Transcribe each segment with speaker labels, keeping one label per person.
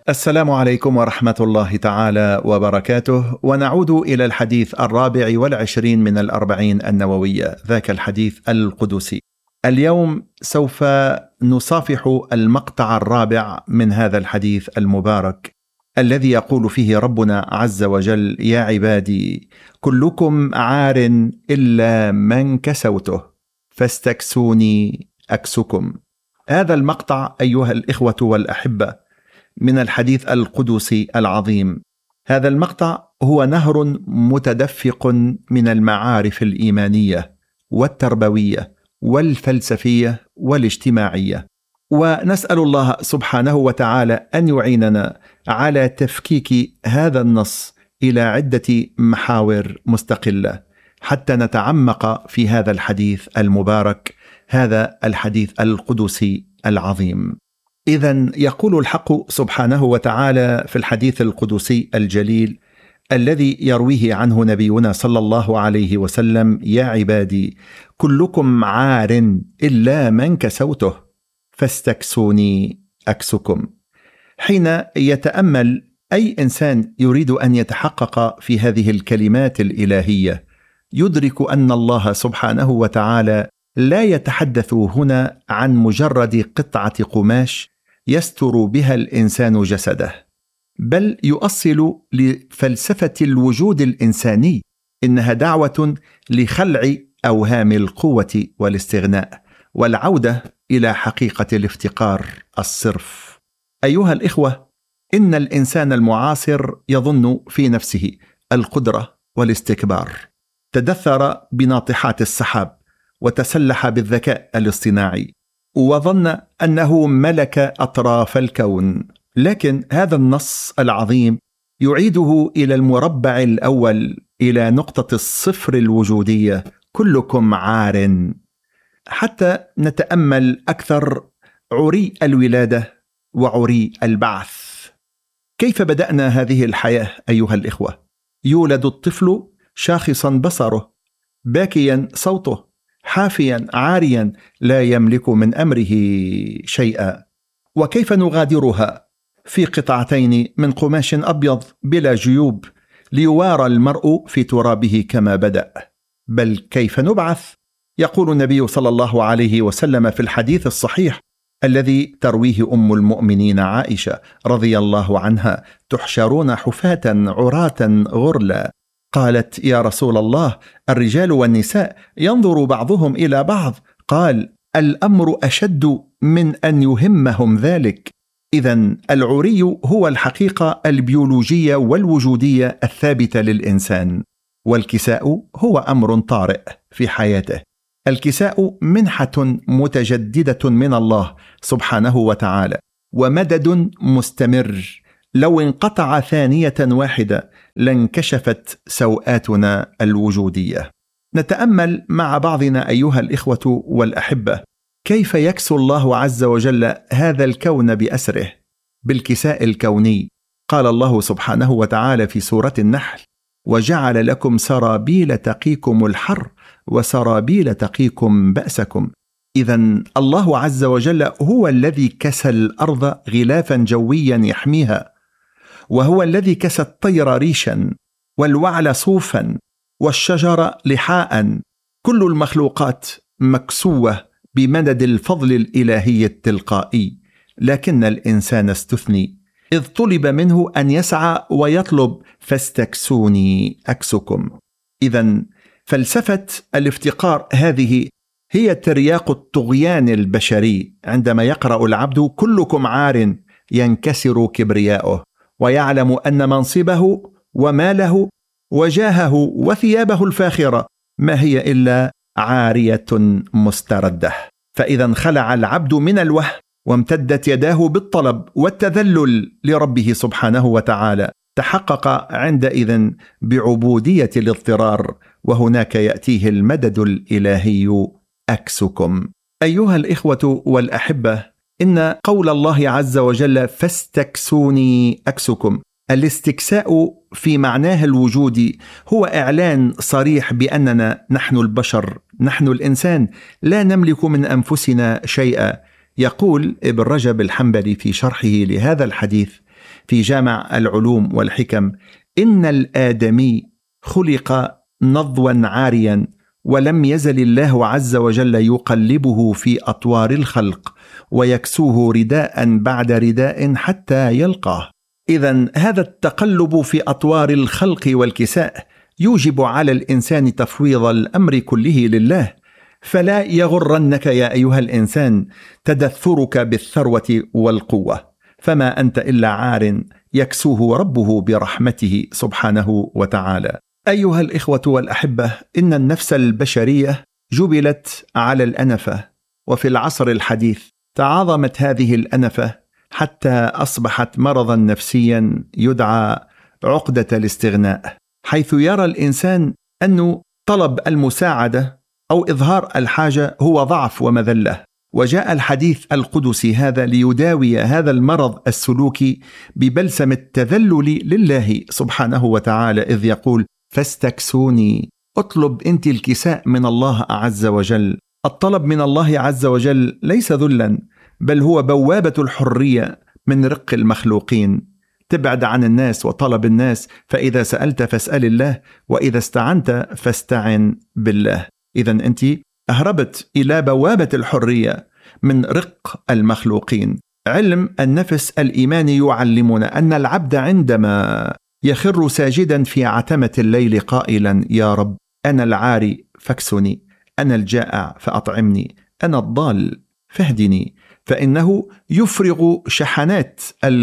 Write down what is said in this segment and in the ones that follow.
Speaker 1: السلام عليكم ورحمة الله تعالى وبركاته، ونعود إلى الحديث 24 من 40 النووية، ذاك الحديث القدسي. اليوم سوف نصافح المقطع 4 من هذا الحديث المبارك، الذي يقول فيه ربنا عز وجل: يا عبادي كلكم عار إلا من كسوته فاستكسوني أكسكم. هذا المقطع أيها الإخوة والأحبة من الحديث القدسي العظيم. هذا المقطع هو نهر متدفق من المعارف الإيمانية والتربوية والفلسفية والاجتماعية، ونسأل الله سبحانه وتعالى أن يعيننا على تفكيك هذا النص إلى عدة محاور مستقلة حتى نتعمق في هذا الحديث المبارك، هذا الحديث القدسي العظيم. إذن يقول الحق سبحانه وتعالى في الحديث القدسي الجليل الذي يرويه عنه نبينا صلى الله عليه وسلم: يا عبادي كلكم عار إلا من كسوته فاستكسوني أكسكم. حين يتأمل أي إنسان يريد أن يتحقق في هذه الكلمات الإلهية يدرك أن الله سبحانه وتعالى لا يتحدث هنا عن مجرد قطعة قماش يستر بها الإنسان جسده، بل يؤصل لفلسفة الوجود الإنساني. إنها دعوة لخلع أوهام القوة والاستغناء والعودة إلى حقيقة الافتقار الصرف. أيها الإخوة، إن الإنسان المعاصر يظن في نفسه القدرة والاستكبار، تدثر بناطحات السحاب وتسلح بالذكاء الاصطناعي وظن أنه ملك أطراف الكون. لكن هذا النص العظيم يعيده إلى المربع الأول، إلى نقطة الصفر الوجودية: كلكم عار. حتى نتأمل أكثر عري الولادة وعري البعث. كيف بدأنا هذه الحياة أيها الإخوة؟ يولد الطفل شاخصا بصره، باكيا صوته، حافيا عاريا، لا يملك من أمره شيئا. وكيف نغادرها؟ في قطعتين من قماش أبيض بلا جيوب ليوارى المرء في ترابه كما بدأ. بل كيف نبعث؟ يقول النبي صلى الله عليه وسلم في الحديث الصحيح الذي ترويه أم المؤمنين عائشة رضي الله عنها: تحشرون حفاة عراة غرلا. قالت: يا رسول الله، الرجال والنساء ينظر بعضهم إلى بعض. قال: الأمر أشد من أن يهمهم ذلك. إذن العري هو الحقيقة البيولوجية والوجودية الثابتة للإنسان، والكساء هو أمر طارئ في حياته. الكساء منحة متجددة من الله سبحانه وتعالى ومدد مستمر. لو انقطع ثانية واحدة لانكشفت سوءاتنا الوجودية. نتأمل مع بعضنا أيها الإخوة والأحبة كيف يكسو الله عز وجل هذا الكون بأسره بالكساء الكوني. قال الله سبحانه وتعالى في سورة النحل: وجعل لكم سرابيل تقيكم الحر وسرابيل تقيكم بأسكم. إذن الله عز وجل هو الذي كسى الأرض غلافا جويا يحميها، وهو الذي كسى الطير ريشا والوعل صوفا والشجر لحاء. كل المخلوقات مكسوة بمدد الفضل الإلهي التلقائي، لكن الإنسان استثني، إذ طلب منه أن يسعى ويطلب: فاستكسوني أكسكم. إذن فلسفة الافتقار هذه هي ترياق الطغيان البشري. عندما يقرأ العبد كلكم عار ينكسر كبرياؤه، ويعلم أن منصبه وماله وجاهه وثيابه الفاخرة ما هي إلا عارية مستردة. فإذا انخلع العبد من الوهم وامتدت يداه بالطلب والتذلل لربه سبحانه وتعالى، تحقق عندئذ بعبودية الاضطرار، وهناك يأتيه المدد الإلهي: أكسكم. أيها الإخوة والأحبة، إن قول الله عز وجل: فاستكسوني أكسكم، الاستكساء في معناه الوجودي هو إعلان صريح بأننا نحن البشر، نحن الإنسان، لا نملك من أنفسنا شيئا. يقول ابن رجب الحنبلي في شرحه لهذا الحديث: في جامع العلوم والحكم: إن الآدمي خلق نضوا عاريا، ولم يزل الله عز وجل يقلبه في أطوار الخلق ويكسوه رداء بعد رداء حتى يلقاه. إذن هذا التقلب في أطوار الخلق والكساء يوجب على الإنسان تفويض الأمر كله لله، فلا يغرنك يا أيها الإنسان تدثرك بالثروة والقوة، فما أنت إلا عار يكسوه ربه برحمته سبحانه وتعالى. أيها الإخوة والأحبة، إن النفس البشرية جبلت على الأنفة، وفي العصر الحديث تعاظمت هذه الأنفة حتى أصبحت مرضا نفسيا يدعى عقدة الاستغناء، حيث يرى الإنسان أن طلب المساعدة أو إظهار الحاجة هو ضعف ومذلة. وجاء الحديث القدسي هذا ليداوي هذا المرض السلوكي ببلسم التذلل لله سبحانه وتعالى، إذ يقول: فاستكسوني. اطلب أنت الكساء من الله عز وجل. الطلب من الله عز وجل ليس ذلا، بل هو بوابة الحرية من رق المخلوقين. تبعد عن الناس وطلب الناس، فإذا سألت فاسأل الله، وإذا استعنت فاستعن بالله. إذن أنت أهربت إلى بوابة الحرية من رق المخلوقين. علم النفس الإيماني يعلمنا أن العبد عندما يخر ساجدا في عتمة الليل قائلا: يا رب، أنا العاري فاكسني، أنا الجائع فأطعمني، أنا الضال فاهدني، فإنه يفرغ شحنات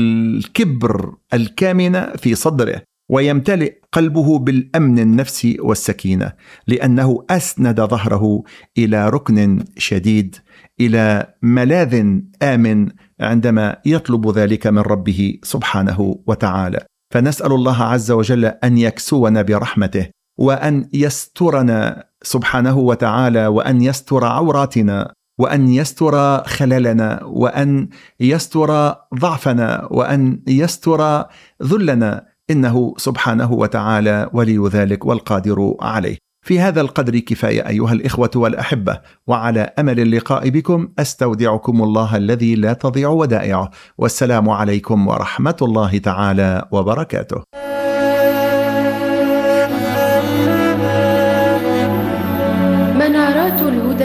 Speaker 1: الكبر الكامنة في صدره، ويمتلئ قلبه بالأمن النفسي والسكينة، لأنه أسند ظهره إلى ركن شديد، إلى ملاذ آمن عندما يطلب ذلك من ربه سبحانه وتعالى. فنسأل الله عز وجل أن يكسونا برحمته، وأن يسترنا سبحانه وتعالى، وأن يستر عوراتنا، وأن يستر خللنا، وأن يستر ضعفنا، وأن يستر ذلنا، إنه سبحانه وتعالى ولي ذلك والقادر عليه. في هذا القدر كفاية أيها الإخوة والأحبة، وعلى أمل اللقاء بكم أستودعكم الله الذي لا تضيع ودائعه، والسلام عليكم ورحمة الله تعالى وبركاته.